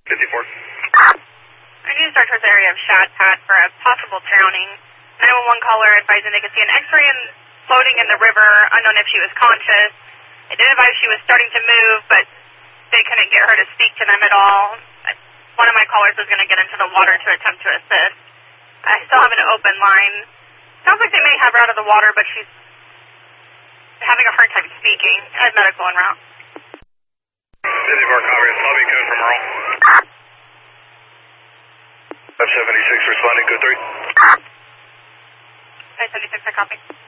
54. I need to start towards the area of Shad Pad for a possible drowning. 911 caller advising they could see an X-ray floating in the river, unknown if she was conscious. They did advise she was starting to move, but they couldn't get her to speak to them at all. One of my callers was going to get into the water to attempt to assist. I still have an open line. Sounds like they may have her out of the water, but she's having a hard time speaking. I have medical en route. 54 Congress, lobby code from Earl. 576 responding, code 3. 576, I copy.